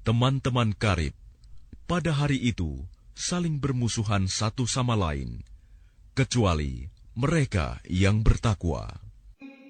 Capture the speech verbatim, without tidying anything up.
Teman-teman karib pada hari itu saling bermusuhan satu sama lain, kecuali mereka yang bertakwa.